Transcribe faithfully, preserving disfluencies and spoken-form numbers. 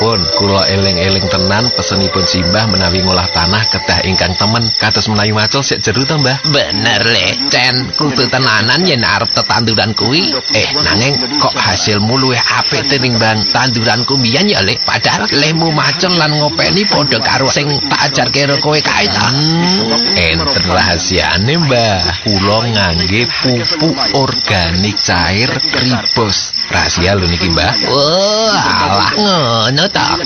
Pun kula eling-eling tenan pesenipun simbah menawi ngolah tanah kedah ingkang temen kados menawi macul sik jeru to Mbah. Bener le, Cen, kudu tenanan yen arep tetanduran kuwi. Eh nanging kok hasilmu luwih apik tinimbang tanduranku mbiyen ya Le. Padahal lemu macul lan ngopeni padha karo sing tak ajarke karo kowe kae ta. Hmm, enten rahasiane Mbah. Kula ngangge pupuk organik cair Ribos. Rahasia lho niki Mbah. Oh, alah ngono ta.